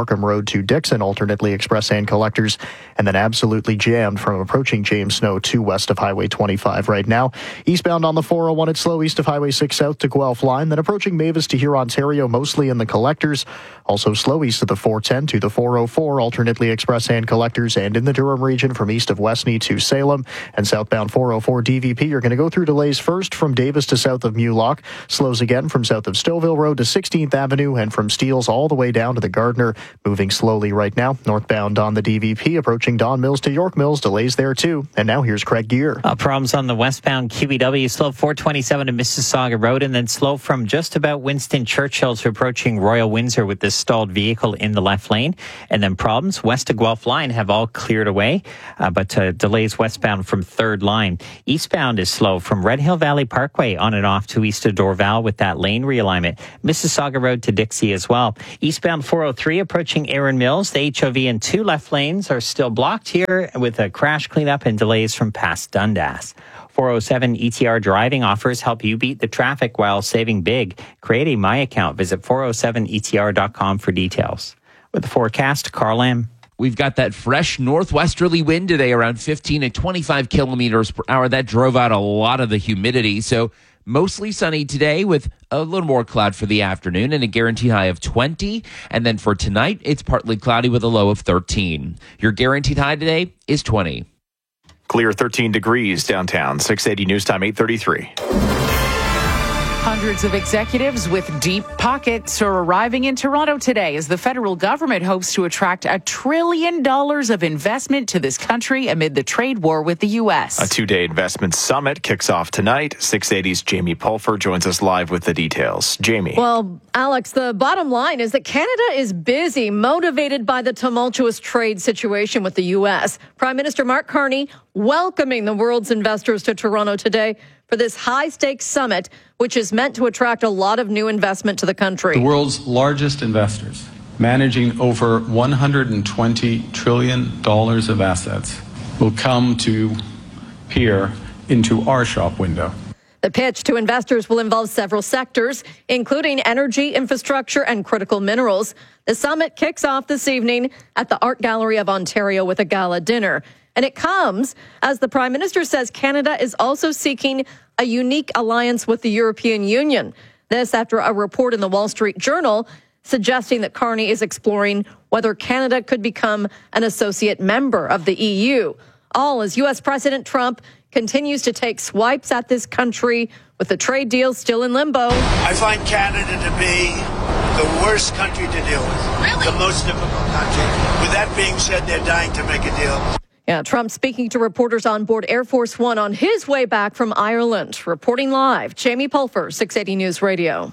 Road to Dixon, alternately express and collectors, and then absolutely jammed from approaching James Snow to west of Highway twenty-five right now. Eastbound on the four oh one, it's slow east of Highway six south to Guelph line, then approaching Mavis to here, Ontario, mostly in the collectors. Also slow east of the four ten to the four oh four, alternately express and collectors, and in the Durham region from east of Westney to Salem. And southbound four oh four D V P, you're going to go through delays first from Davis to south of Mulock. Slows again from south of Stouffville Road to sixteenth Avenue, and from Steeles all the way down to the Gardner. Moving slowly right now. Northbound on the D V P, approaching Don Mills to York Mills. Delays there too. And now here's Craig Gear. Uh, problems on the westbound Q E W. Slow four twenty-seven to Mississauga Road, and then slow from just about Winston Churchill to approaching Royal Windsor with this stalled vehicle in the left lane. And then problems west of Guelph line have all cleared away, uh, but uh, delays westbound from third line. Eastbound is slow from Red Hill Valley Parkway on and off to east of Dorval with that lane realignment. Mississauga Road to Dixie as well. Eastbound four oh three approaching Erin Mills. The H O V and two left lanes are still blocked here with a crash cleanup and delays from past Dundas. four oh seven E T R driving offers help you beat the traffic while saving big. Create a My Account. Visit four oh seven E T R dot com for details. With the forecast, Carl Lamb. We've got that fresh northwesterly wind today, around fifteen to twenty-five kilometers per hour. That drove out a lot of the humidity. So mostly sunny today with a little more cloud for the afternoon and a guaranteed high of twenty. And then for tonight, it's partly cloudy with a low of thirteen. Your guaranteed high today is twenty. Clear thirteen degrees downtown. six eighty News Time, eight thirty-three. Hundreds of executives with deep pockets are arriving in Toronto today as the federal government hopes to attract a trillion dollars of investment to this country amid the trade war with the U S. A two-day investment summit kicks off tonight. six eighty's Jamie Pulfer joins us live with the details. Jamie. Well, Alex, the bottom line is that Canada is busy, motivated by the tumultuous trade situation with the U S. Prime Minister Mark Carney welcoming the world's investors to Toronto today for this high-stakes summit, which is meant to attract a lot of new investment to the country. The world's largest investors, managing over one hundred twenty trillion dollars of assets, will come to peer into our shop window. The pitch to investors will involve several sectors, including energy, infrastructure, and critical minerals. The summit kicks off this evening at the Art Gallery of Ontario with a gala dinner. And it comes as the Prime Minister says Canada is also seeking a unique alliance with the European Union. This after a report in the Wall Street Journal suggesting that Carney is exploring whether Canada could become an associate member of the E U. All as U S President Trump continues to take swipes at this country with the trade deal still in limbo. I find Canada to be the worst country to deal with. Really? The most difficult country. With that being said, they're dying to make a deal. Yeah, Trump speaking to reporters on board Air Force One on his way back from Ireland. Reporting live, Jamie Pulfer, six eighty News Radio.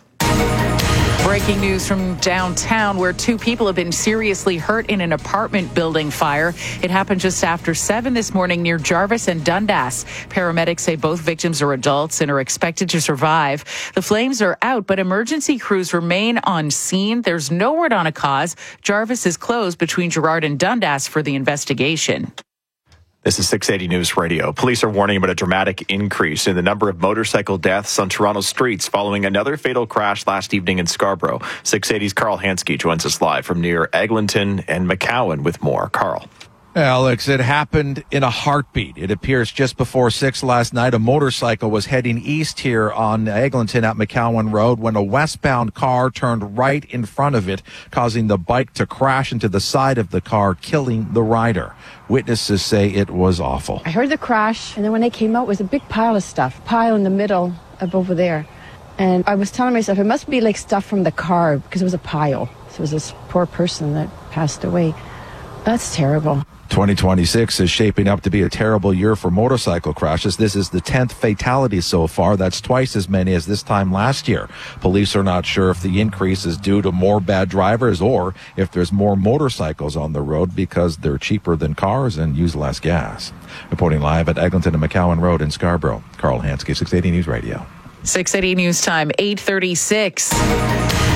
Breaking news from downtown where two people have been seriously hurt in an apartment building fire. It happened just after seven this morning near Jarvis and Dundas. Paramedics say both victims are adults and are expected to survive. The flames are out, but emergency crews remain on scene. There's no word on a cause. Jarvis is closed between Gerrard and Dundas for the investigation. This is six eighty News Radio. Police are warning about a dramatic increase in the number of motorcycle deaths on Toronto streets following another fatal crash last evening in Scarborough. six eighty's Carl Hansky joins us live from near Eglinton and McCowan with more. Carl. Alex, it happened in a heartbeat. It appears just before six last night, a motorcycle was heading east here on Eglinton at McCowan Road when a westbound car turned right in front of it, causing the bike to crash into the side of the car, killing the rider. Witnesses say it was awful. I heard the crash, and then when they came out, it was a big pile of stuff, pile in the middle of over there. And I was telling myself, it must be like stuff from the car, because it was a pile. So it was this poor person that passed away. That's terrible. twenty twenty-six is shaping up to be a terrible year for motorcycle crashes. This is the tenth fatality so far. That's twice as many as this time last year. Police are not sure if the increase is due to more bad drivers or if there's more motorcycles on the road because they're cheaper than cars and use less gas. Reporting live at Eglinton and McCowan Road in Scarborough, Carl Hansky, six eighty News Radio. six eighty News Time, eight thirty-six.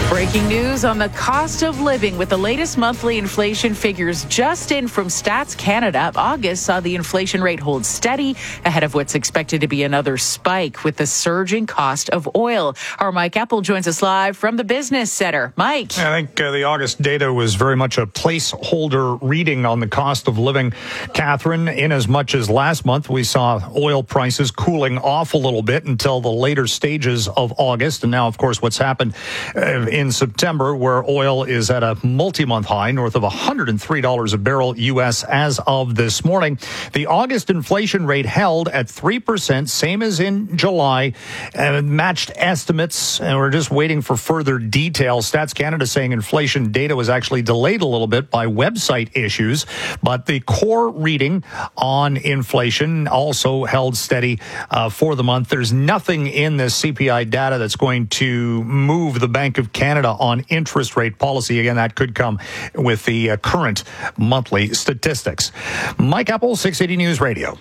Breaking news on the cost of living with the latest monthly inflation figures just in from Stats Canada. August saw the inflation rate hold steady ahead of what's expected to be another spike with the surging cost of oil. Our Mike Apple joins us live from the Business Center. Mike. I think uh, the August data was very much a placeholder reading on the cost of living, Catherine, in as much as last month we saw oil prices cooling off a little bit until the later stages of August. And now, of course, what's happened uh, in September, where oil is at a multi-month high north of one hundred three dollars a barrel U S as of this morning. The August inflation rate held at three percent, same as in July, and matched estimates. And we're just waiting for further details. Stats Canada saying inflation data was actually delayed a little bit by website issues, but the core reading on inflation also held steady uh, for the month. There's nothing in this C P I data that's going to move the Bank of Canada on interest rate policy. Again, that could come with the uh, current monthly statistics. Mike Apple, six eighty News Radio.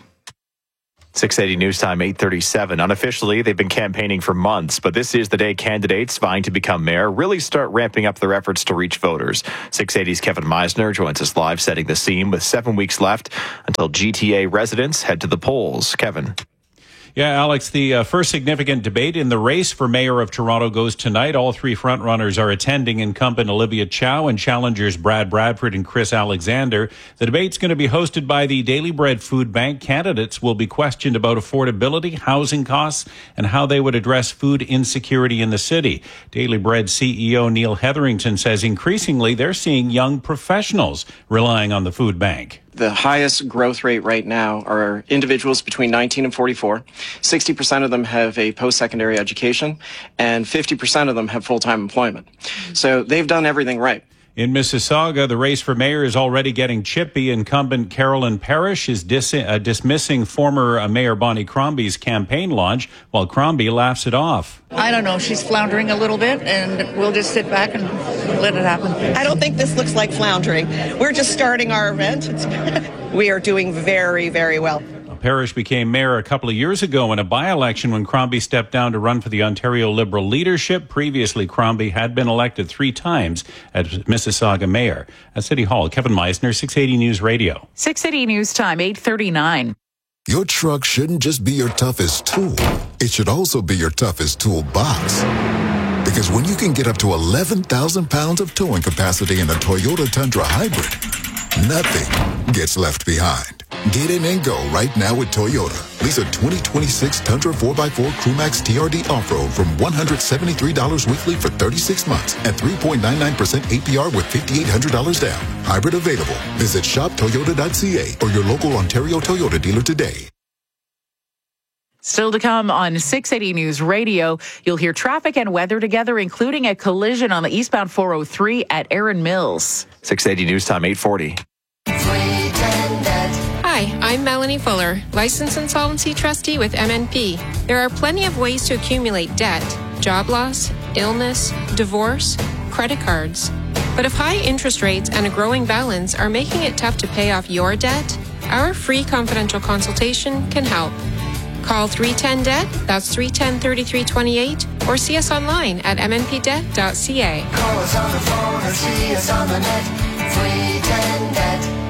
six eighty News Time, eight thirty-seven. Unofficially, they've been campaigning for months, but this is the day candidates vying to become mayor really start ramping up their efforts to reach voters. six eighty's Kevin Meisner joins us live, setting the scene with seven weeks left until G T A residents head to the polls. Kevin. Yeah, Alex, the uh, first significant debate in the race for mayor of Toronto goes tonight. All three frontrunners are attending, incumbent Olivia Chow and challengers Brad Bradford and Chris Alexander. The debate's going to be hosted by the Daily Bread Food Bank. Candidates will be questioned about affordability, housing costs, and how they would address food insecurity in the city. Daily Bread C E O Neil Hetherington says increasingly they're seeing young professionals relying on the food bank. The highest growth rate right now are individuals between nineteen and forty-four. sixty percent of them have a post-secondary education, and fifty percent of them have full-time employment. So they've done everything right. In Mississauga, the race for mayor is already getting chippy. Incumbent Carolyn Parrish is dis- uh, dismissing former uh, Mayor Bonnie Crombie's campaign launch, while Crombie laughs it off. I don't know. She's floundering a little bit, and we'll just sit back and let it happen. I don't think this looks like floundering. We're just starting our event. It's we are doing very, very well. Parrish became mayor a couple of years ago in a by-election when Crombie stepped down to run for the Ontario Liberal leadership. Previously, Crombie had been elected three times as Mississauga mayor. At City Hall, Kevin Meisner, six eighty News Radio. six eighty News Time, eight thirty-nine. Your truck shouldn't just be your toughest tool. It should also be your toughest toolbox. Because when you can get up to eleven thousand pounds of towing capacity in a Toyota Tundra Hybrid, nothing gets left behind. Get in and go right now with Toyota. Lease a twenty twenty-six Tundra four by four Crewmax T R D Off-Road from one hundred seventy-three dollars weekly for thirty-six months at three point nine nine percent A P R with five thousand eight hundred dollars down. Hybrid available. Visit shop toyota dot c a or your local Ontario Toyota dealer today. Still to come on six eighty News Radio, you'll hear traffic and weather together, including a collision on the eastbound four oh three at Erin Mills. six eighty News Time, eight forty. Hi, I'm Melanie Fuller, Licensed Insolvency Trustee with M N P. There are plenty of ways to accumulate debt: job loss, illness, divorce, credit cards. But if high interest rates and a growing balance are making it tough to pay off your debt, our free confidential consultation can help. Call three one zero D E B T, that's three one zero, three three two eight, or see us online at m n p debt dot c a. Call us on the phone or see us on the net, three one zero D E B T.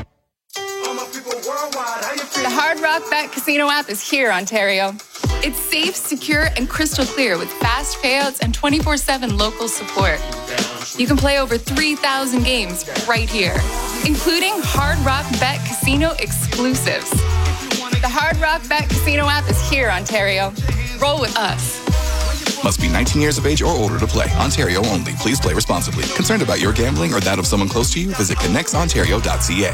The Hard Rock Bet Casino app is here, Ontario. It's safe, secure, and crystal clear with fast payouts and twenty-four seven local support. You can play over three thousand games right here, including Hard Rock Bet Casino exclusives. The Hard Rock Bet Casino app is here, Ontario. Roll with us. Must be nineteen years of age or older to play. Ontario only. Please play responsibly. Concerned about your gambling or that of someone close to you? Visit connects ontario dot c a.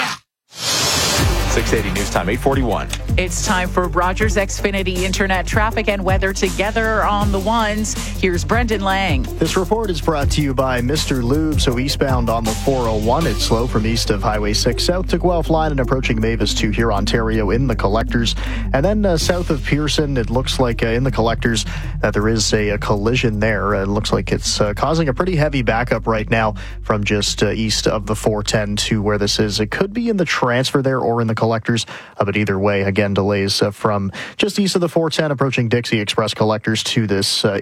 six eighty News Time, eight forty-one. It's time for Rogers Xfinity Internet traffic and weather together on the ones. Here's Brendan Lang. This report is brought to you by Mister Lube. So eastbound on the four oh one, it's slow from east of Highway six south to Guelph Line and approaching Mavis to here, Ontario in the collectors. And then uh, south of Pearson, it looks like uh, in the collectors that there is a, a collision there. Uh, it looks like it's uh, causing a pretty heavy backup right now from just uh, east of the four ten to where this is. It could be in the transfer there or in the collectors, uh, but either way, again, delays uh, from just east of the four ten approaching Dixie Express collectors to this uh, issue.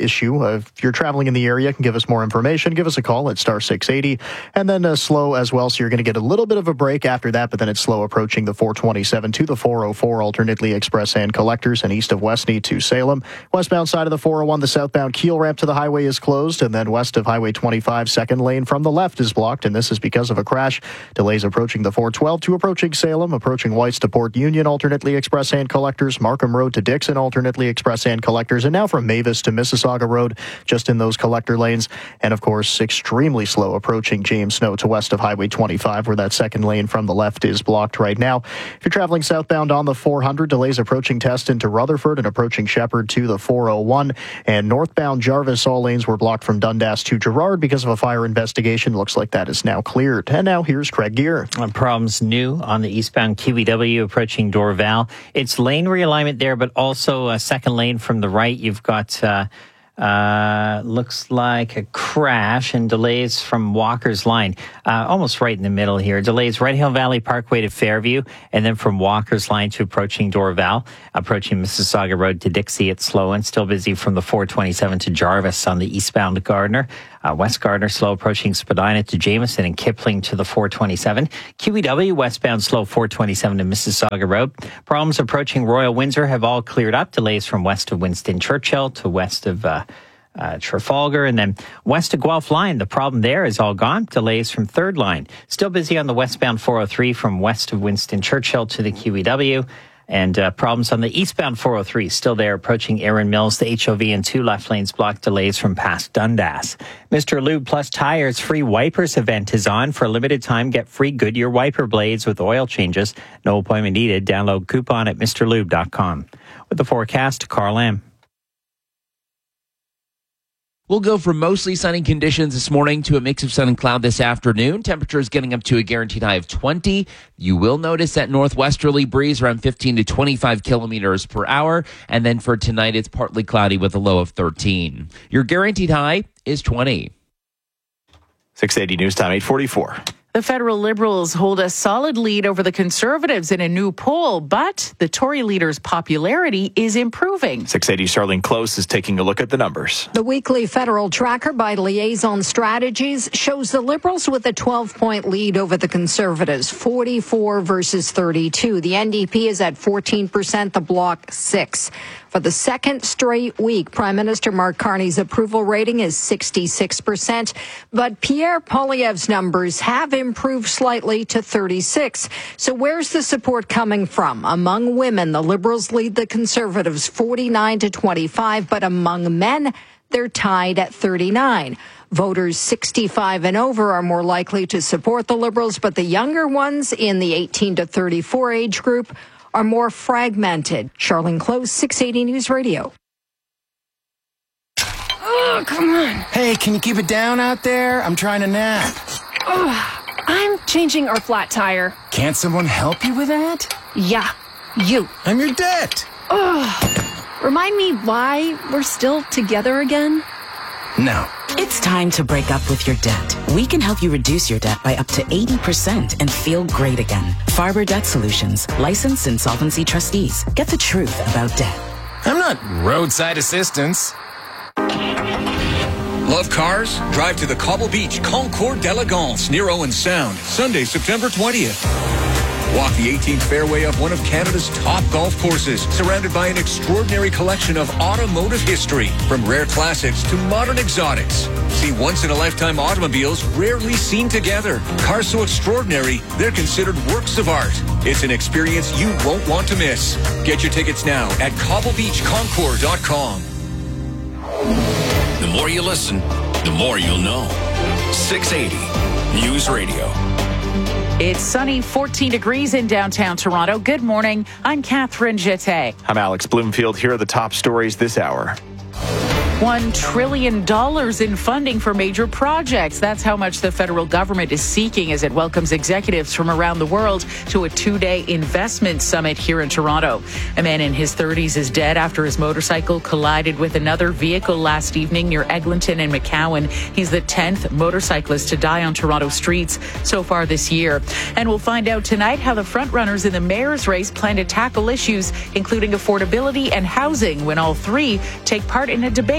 uh, if you're traveling in the area, you can give us more information. Give us a call at star six eighty. And then uh, slow as well, so you're going to get a little bit of a break after that, but then it's slow approaching the four twenty-seven to the four oh four, alternately express and collectors, and east of Westney to Salem. Westbound side of the four oh one, the southbound Keel ramp to the highway is closed, and then west of Highway twenty-five, second lane from the left is blocked, and this is because of a crash. Delays approaching the four twelve to approaching Salem, approaching Whites to Port Union, alternately express and collectors, Markham Road to Dixon, alternately express and collectors, and now from Mavis to Mississauga Road, just in those collector lanes. And of course, extremely slow approaching James Snow to west of Highway twenty-five, where that second lane from the left is blocked right now. If you're traveling southbound on the four hundred, delays approaching Teston to Rutherford and approaching Shepherd to the four oh one. And northbound Jarvis, all lanes were blocked from Dundas to Gerrard because of a fire investigation. Looks like that is now cleared. And now here's Craig Gear. Problems new on the eastbound Q E W approaching Dorval. It's lane realignment there, but also a second lane from the right. You've got... Uh, Uh, looks like a crash and delays from Walker's Line, uh, almost right in the middle here. Delays Red Hill Valley Parkway to Fairview, and then from Walker's Line to approaching Dorval, approaching Mississauga Road to Dixie. It's slow and still busy from the four twenty-seven to Jarvis on the eastbound Gardner. Uh, West Gardner slow approaching Spadina to Jameson, and Kipling to the four twenty-seven. Q E W westbound slow four twenty-seven to Mississauga Road. Problems approaching Royal Windsor have all cleared up. Delays from west of Winston Churchill to west of uh, uh, Trafalgar, and then west of Guelph Line. The problem there is all gone. Delays from third line. Still busy on the westbound four oh three from west of Winston Churchill to the Q E W. And uh, problems on the eastbound four oh three, still there, approaching Erin Mills. The H O V and two left lanes blocked. Delays from past Dundas. Mister Lube Plus Tires free wipers event is on. For a limited time, get free Goodyear wiper blades with oil changes. No appointment needed. Download coupon at Mr Lube dot com. With the forecast, Carl Lamb. We'll go from mostly sunny conditions this morning to a mix of sun and cloud this afternoon. Temperatures getting up to a guaranteed high of twenty. You will notice that northwesterly breeze around fifteen to twenty-five kilometers per hour. And then for tonight, it's partly cloudy with a low of thirteen. Your guaranteed high is twenty. six eighty News Time, eight forty-four. The federal Liberals hold a solid lead over the Conservatives in a new poll, but the Tory leader's popularity is improving. six eighty Charlene Close is taking a look at the numbers. The weekly federal tracker by Liaison Strategies shows the Liberals with a twelve-point lead over the Conservatives, forty-four versus thirty-two. The N D P is at fourteen percent, the Bloc six. For the second straight week, Prime Minister Mark Carney's approval rating is sixty-six percent, but Pierre Poilievre's numbers have improved slightly to thirty-six. So where's the support coming from? Among women, the Liberals lead the Conservatives forty-nine to twenty-five, but among men, they're tied at thirty-nine. Voters sixty-five and over are more likely to support the Liberals, but the younger ones in the eighteen to thirty-four age group are more fragmented. Charlene Close, six eighty News Radio. Oh, come on. Hey, can you keep it down out there? I'm trying to nap. Oh, I'm changing our flat tire. Can't someone help you with that? Yeah, you. I'm your debt. Oh, remind me why we're still together again? No. It's time to break up with your debt. We can help you reduce your debt by up to eighty percent and feel great again. Farber Debt Solutions, licensed insolvency trustees. Get the truth about debt. I'm not roadside assistance. Love cars? Drive to the Cobble Beach Concours d'Elegance near Owen Sound, Sunday, September twentieth. Walk the eighteenth fairway of one of Canada's top golf courses, surrounded by an extraordinary collection of automotive history, from rare classics to modern exotics. See once-in-a-lifetime automobiles rarely seen together. Cars so extraordinary, they're considered works of art. It's an experience you won't want to miss. Get your tickets now at cobble beach concours dot com. The more you listen, the more you'll know. six eighty News Radio. It's sunny, fourteen degrees in downtown Toronto. Good morning. I'm Catherine Jeté. I'm Alex Bloomfield. Here are the top stories this hour. One trillion dollars in funding for major projects. That's how much the federal government is seeking as it welcomes executives from around the world to a two-day investment summit here in Toronto. A man in his thirties is dead after his motorcycle collided with another vehicle last evening near Eglinton and McCowan. He's the tenth motorcyclist to die on Toronto streets so far this year. And we'll find out tonight how the frontrunners in the mayor's race plan to tackle issues including affordability and housing when all three take part in a debate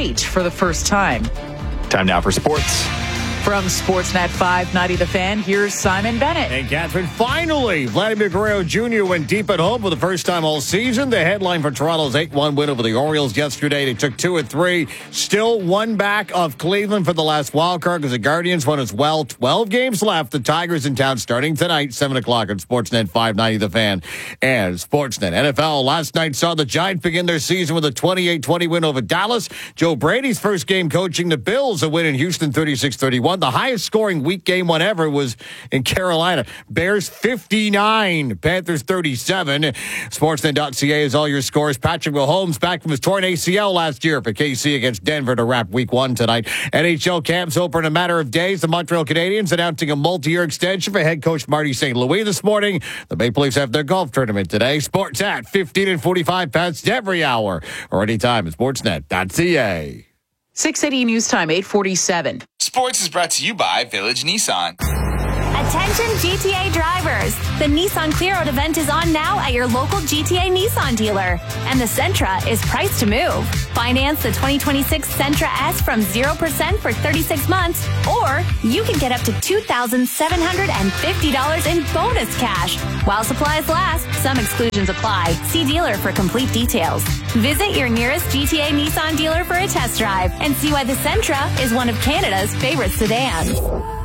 eight for the first time. Time now for sports. From Sportsnet five ninety The Fan, here's Simon Bennett. And Catherine, finally, Vladimir Guerrero Junior went deep at home for the first time all season. The headline for Toronto's eight one win over the Orioles yesterday. They took two and three. Still one back of Cleveland for the last wild card because the Guardians won as well. twelve games left. The Tigers in town starting tonight, seven o'clock on Sportsnet five ninety The Fan and Sportsnet. N F L last night saw the Giants begin their season with a twenty-eight twenty win over Dallas. Joe Brady's first game coaching the Bills, a win in Houston thirty-six thirty-one. The highest scoring week game one ever was in Carolina. Bears fifty-nine, Panthers thirty-seven. Sportsnet dot C A is all your scores. Patrick Mahomes back from his torn A C L last year for K C against Denver to wrap week one tonight. N H L camps open in a matter of days. The Montreal Canadiens announcing a multi-year extension for head coach Marty Saint Louis this morning. The Maple Leafs have their golf tournament today. Sports at fifteen and forty-five past every hour or anytime at Sportsnet dot C A. six eighty News Time, eight forty-seven. Sports is brought to you by Village Nissan. Attention G T A drivers. The Nissan Clear Out event is on now at your local G T A Nissan dealer. And the Sentra is priced to move. Finance the twenty twenty-six Sentra S from zero percent for thirty-six months, or you can get up to two thousand seven hundred fifty dollars in bonus cash. While supplies last, some exclusions apply. See dealer for complete details. Visit your nearest G T A Nissan dealer for a test drive and see why the Sentra is one of Canada's favorite sedans.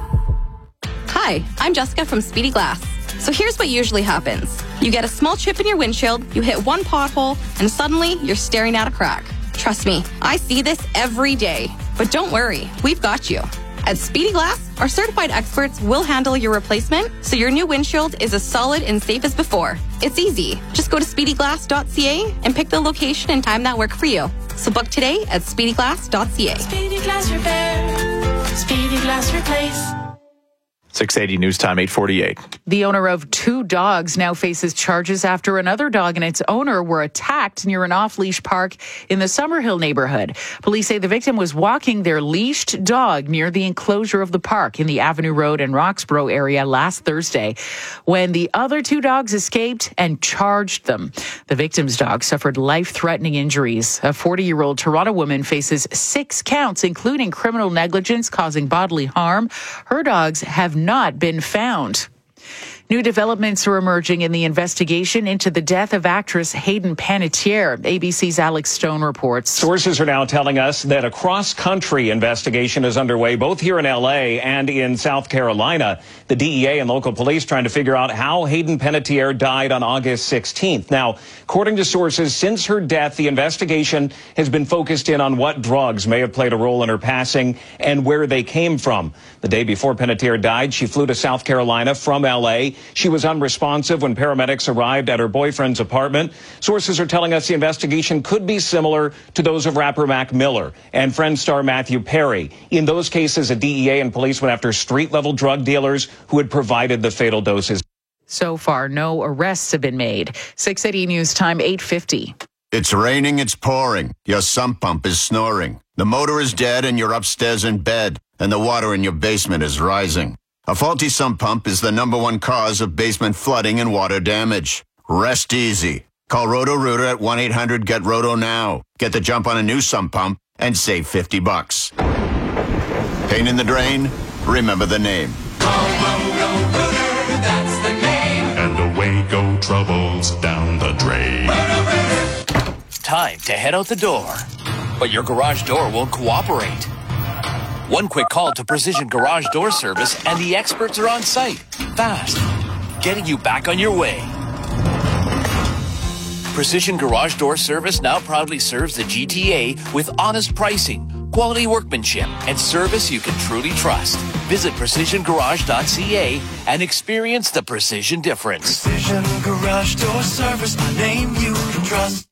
Hi, I'm Jessica from Speedy Glass. So here's what usually happens. You get a small chip in your windshield, you hit one pothole, and suddenly you're staring at a crack. Trust me, I see this every day. But don't worry, we've got you. At Speedy Glass, our certified experts will handle your replacement so your new windshield is as solid and safe as before. It's easy. Just go to speedy glass dot C A and pick the location and time that work for you. So book today at speedy glass dot C A. Speedy Glass Repair. Speedy Glass Replace. six eighty News Time, eight forty-eight. The owner of two dogs now faces charges after another dog and its owner were attacked near an off-leash park in the Summerhill neighborhood. Police say the victim was walking their leashed dog near the enclosure of the park in the Avenue Road and Roxborough area last Thursday when the other two dogs escaped and charged them. The victim's dog suffered life-threatening injuries. A forty-year-old Toronto woman faces six counts, including criminal negligence causing bodily harm. Her dogs have not been found. New developments are emerging in the investigation into the death of actress Hayden Panettiere. A B C's Alex Stone reports. Sources are now telling us that a cross-country investigation is underway, both here in L A and in South Carolina. The D E A and local police trying to figure out how Hayden Panettiere died on August sixteenth. Now, according to sources, since her death, the investigation has been focused in on what drugs may have played a role in her passing and where they came from. The day before Panettiere died, she flew to South Carolina from L A. She was unresponsive when paramedics arrived at her boyfriend's apartment. Sources are telling us the investigation could be similar to those of rapper Mac Miller and Friends star Matthew Perry. In those cases, a D E A and police went after street-level drug dealers who had provided the fatal doses. So far, no arrests have been made. six eighty News Time, eight fifty. It's raining, it's pouring. Your sump pump is snoring. The motor is dead and you're upstairs in bed, and the water in your basement is rising. A faulty sump pump is the number one cause of basement flooding and water damage. Rest easy. Call Roto-Rooter at one eight hundred get roto now. Get the jump on a new sump pump and save fifty bucks. Pain in the drain? Remember the name. Call Roto-Rooter, that's the name. And away go troubles down the drain. Roto-Rooter. Time to head out the door. But your garage door won't cooperate. One quick call to Precision Garage Door Service and the experts are on site. Fast. Getting you back on your way. Precision Garage Door Service now proudly serves the G T A with honest pricing, quality workmanship, and service you can truly trust. Visit precision garage dot C A and experience the precision difference. Precision Garage Door Service, a name you can trust.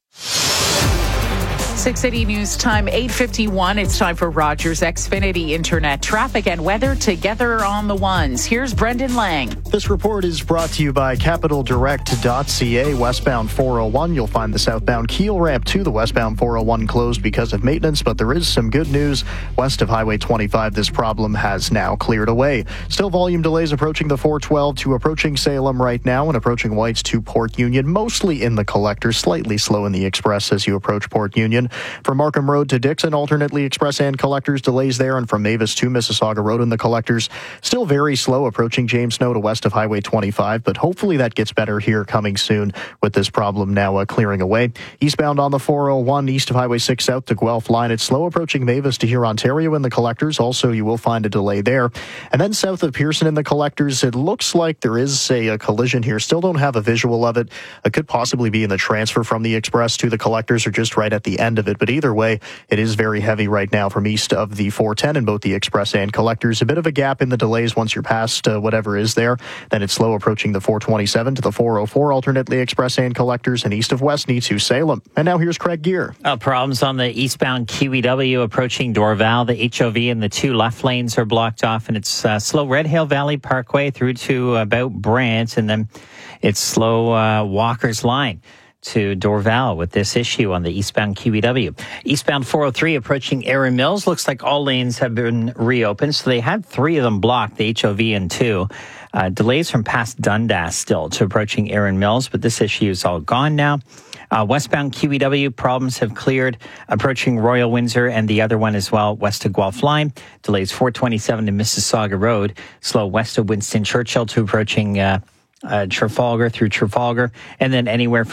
six eighty News Time, eight fifty-one. It's time for Rogers Xfinity Internet traffic and weather together on the ones. Here's Brendan Lang. This report is brought to you by capital direct dot C A. Westbound four oh one, you'll find the southbound Keel ramp to the westbound four oh one closed because of maintenance, but there is some good news. West of Highway twenty-five, this problem has now cleared away. Still volume delays approaching the four twelve to approaching Salem right now and approaching Whites to Port Union, mostly in the collector, slightly slow in the express as you approach Port Union. From Markham Road to Dixon, alternately express and collectors, delays there. And from Mavis to Mississauga Road and the collectors, still very slow approaching James Snow to west of Highway twenty-five. But hopefully that gets better here coming soon with this problem now uh, clearing away. Eastbound on the four oh one, east of Highway six south to Guelph line. It's slow approaching Mavis to here, Ontario in the collectors. Also, you will find a delay there. And then south of Pearson in the collectors, it looks like there is a, a collision here. Still don't have a visual of it. It could possibly be in the transfer from the express to the collectors or just right at the end of it. But either way, it is very heavy right now from east of the four ten in both the express and collectors. A bit of a gap in the delays once you're past uh, whatever is there. Then it's slow approaching the four twenty-seven to the four oh four, alternately express and collectors, and east of West Need to Salem. And now here's Craig Gear. Uh, problems on the eastbound Kiwi W approaching Dorval. The H O V and the two left lanes are blocked off, and it's uh, slow Red Hill Valley Parkway through to about Brant, and then it's slow uh, Walker's Line to Dorval with this issue on the eastbound Kiwi W. Eastbound four oh three approaching Erin Mills. Looks like all lanes have been reopened, so they had three of them blocked, the H O V and two. Uh, delays from past Dundas still to approaching Erin Mills, but this issue is all gone now. Uh, westbound Kiwi W, problems have cleared, approaching Royal Windsor, and the other one as well, west of Guelph Line. Delays four twenty-seven to Mississauga Road, slow west of Winston Churchill to approaching uh, uh, Trafalgar through Trafalgar, and then anywhere from